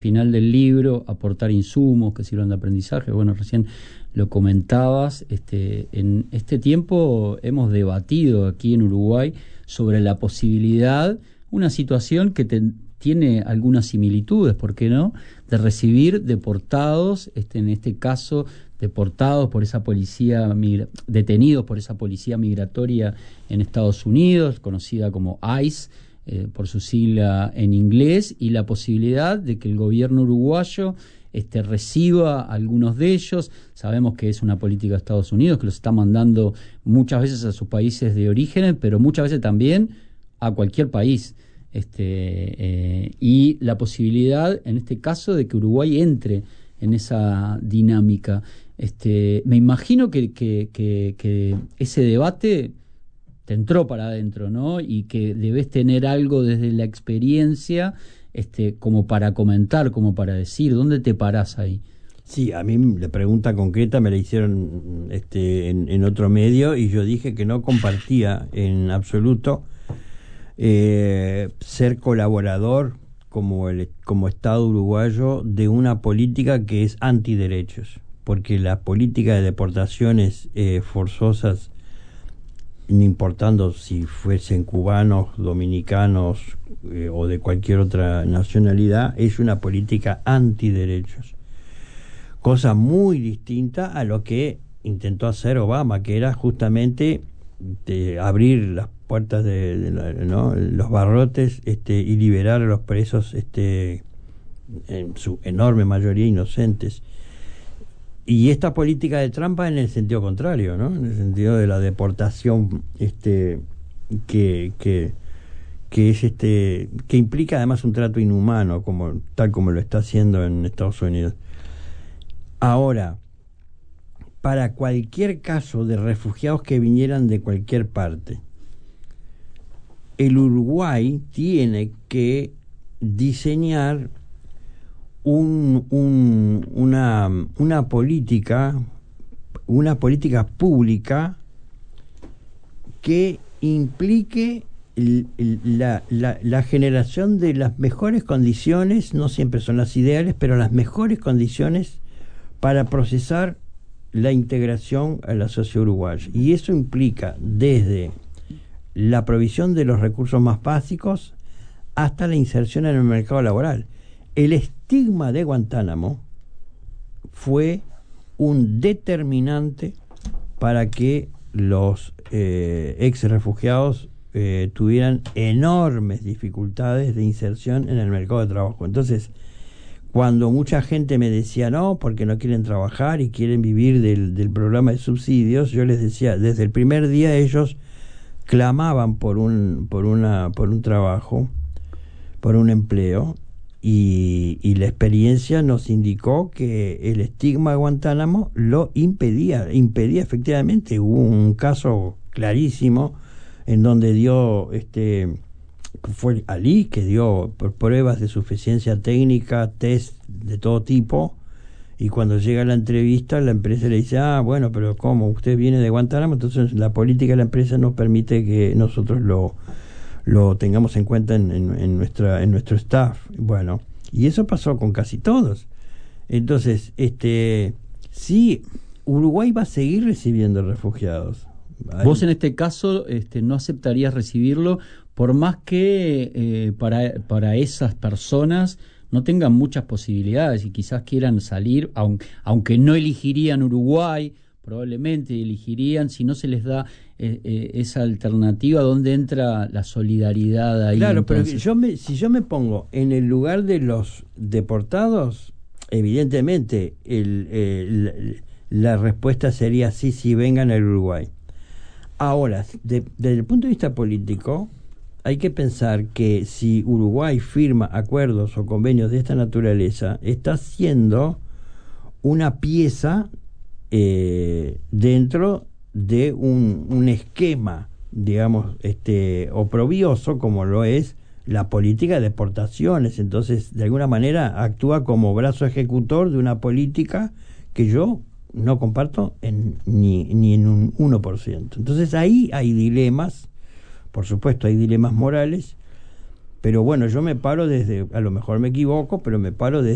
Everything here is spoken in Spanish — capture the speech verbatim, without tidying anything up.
final del libro, aportar insumos que sirvan de aprendizaje. Bueno, recién lo comentabas, este, en este tiempo hemos debatido aquí en Uruguay sobre la posibilidad, una situación que te, tiene algunas similitudes, ¿por qué no?, de recibir deportados, este, en este caso deportados por esa policía, migra- detenidos por esa policía migratoria en Estados Unidos, conocida como ICE, eh, por su sigla en inglés, y la posibilidad de que el gobierno uruguayo este, reciba a algunos de ellos. Sabemos que es una política de Estados Unidos, que los está mandando muchas veces a sus países de origen, pero muchas veces también a cualquier país. Este, eh, y la posibilidad, en este caso, de que Uruguay entre en esa dinámica. Este, me imagino que, que, que, que ese debate te entró para adentro, ¿no? Y que debes tener algo desde la experiencia, este, como para comentar, como para decir, ¿dónde te parás ahí? Sí, a mí la pregunta concreta me la hicieron este, en, en otro medio y yo dije que no compartía en absoluto eh, ser colaborador como el como Estado uruguayo de una política que es antiderechos, porque la política de deportaciones eh, forzosas, no importando si fuesen cubanos, dominicanos eh, o de cualquier otra nacionalidad, es una política antiderechos. Cosa muy distinta a lo que intentó hacer Obama, que era justamente de abrir las puertas de, de la, ¿no? los barrotes este, y liberar a los presos, este, en su enorme mayoría inocentes. Y esta política de Trump va en el sentido contrario, ¿no? En el sentido de la deportación, este, que, que, que es este, que implica además un trato inhumano, como tal como lo está haciendo en Estados Unidos. Ahora, para cualquier caso de refugiados que vinieran de cualquier parte, el Uruguay tiene que diseñar un, un, una, una política, una política pública que implique el, el, la, la, la generación de las mejores condiciones, no siempre son las ideales, pero las mejores condiciones para procesar la integración a la sociedad uruguaya. Y eso implica desde la provisión de los recursos más básicos hasta la inserción en el mercado laboral. El estigma de Guantánamo fue un determinante para que los eh, ex refugiados eh, tuvieran enormes dificultades de inserción en el mercado de trabajo. Entonces, cuando mucha gente me decía no, porque no quieren trabajar y quieren vivir del, del programa de subsidios, yo les decía, desde el primer día ellos clamaban por un, por una, por un trabajo, por un empleo, y, y la experiencia nos indicó que el estigma de Guantánamo lo impedía, impedía efectivamente. Hubo un caso clarísimo en donde dio este fue Ali, que dio pruebas de suficiencia técnica, test de todo tipo, y cuando llega a la entrevista la empresa le dice, ah, bueno, pero ¿cómo? Usted viene de Guantánamo, entonces la política de la empresa nos permite que nosotros lo, lo tengamos en cuenta en, en, en, nuestra, en nuestro staff. Bueno, y eso pasó con casi todos. Entonces, este sí, Uruguay va a seguir recibiendo refugiados. Hay... Vos en este caso este, no aceptarías recibirlo, por más que eh, para, para esas personas no tengan muchas posibilidades y quizás quieran salir, aunque, aunque no elegirían Uruguay, probablemente elegirían, si no se les da eh, eh, esa alternativa, ¿dónde entra la solidaridad ahí? Claro, entonces? pero yo me, si yo me pongo en el lugar de los deportados, evidentemente el, el, la respuesta sería sí, sí, vengan al Uruguay. Ahora, de, desde el punto de vista político, hay que pensar que si Uruguay firma acuerdos o convenios de esta naturaleza, está siendo una pieza eh, dentro de un, un esquema, digamos, este, oprobioso, como lo es la política de deportaciones. Entonces, de alguna manera, actúa como brazo ejecutor de una política que yo no comparto en, ni, ni en un uno por ciento. Entonces, ahí hay dilemas. Por supuesto, hay dilemas morales, pero bueno, yo me paro desde, a lo mejor me equivoco, pero me paro desde